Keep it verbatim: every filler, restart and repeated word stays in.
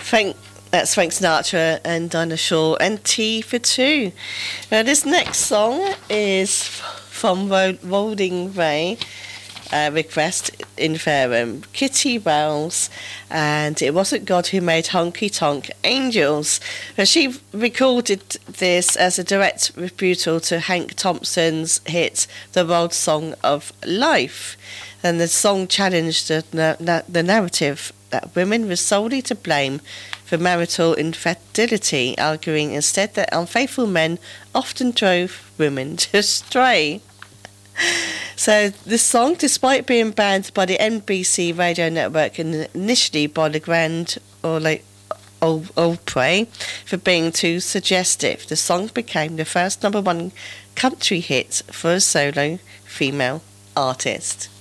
Frank, that's Frank Sinatra and Dinah Shore and Tea for Two. Now, this next song is from Ro- Rolling Ray. Uh, request in Fairham, Kitty Wells, and It Wasn't God Who Made Honky Tonk Angels. Now, she recorded this as a direct rebuttal to Hank Thompson's hit The World Song of Life, and the song challenged the, na- the narrative that women were solely to blame for marital infidelity, arguing instead that unfaithful men often drove women astray. So this song, despite being banned by the N B C radio network and initially by the Grand Ole Opry for being too suggestive, the song became the first number one country hit for a solo female artist.